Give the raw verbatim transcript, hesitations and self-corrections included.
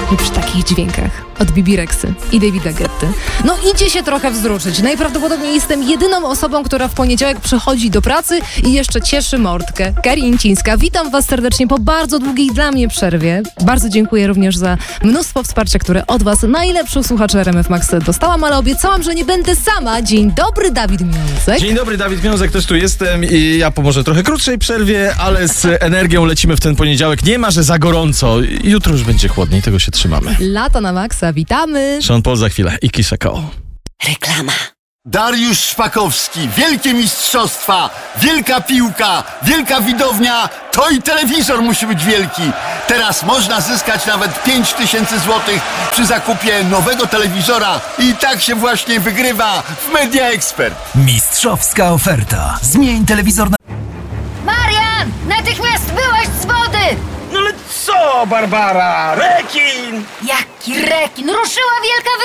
przy takich dźwiękach od Bibi Rexy i Davida Guetty. No idzie się trochę wzruszyć. Najprawdopodobniej jestem jedyną osobą, która w poniedziałek przychodzi do pracy i jeszcze cieszy mordkę. Karincińska, witam was serdecznie po bardzo długiej dla mnie przerwie. Bardzo dziękuję również za mnóstwo wsparcia, które od was, najlepszych słuchaczy R M F Max, dostałam, ale obiecałam, że nie będę sama. Dzień dobry, Dawid Miązek. Dzień dobry, Dawid Miązek, też tu jestem i ja po może trochę krótszej przerwie, ale z energią lecimy w ten poniedziałek. Nie ma, że za gorąco. Jutro już będzie chłodniej, tego się trzymamy. Lata na maksa, witamy. Sean Paul za chwilę i Kisha Cole. Reklama. Dariusz Szpakowski, wielkie mistrzostwa, wielka piłka, wielka widownia, to i telewizor musi być wielki. Teraz można zyskać nawet pięć tysięcy złotych przy zakupie nowego telewizora i tak się właśnie wygrywa w Media Expert. Mistrzowska oferta. Zmień telewizor na... Marian! Natychmiast wyłaź z wody! No ale co, Barbara? Rekin! Jaki rekin! Ruszyła wielka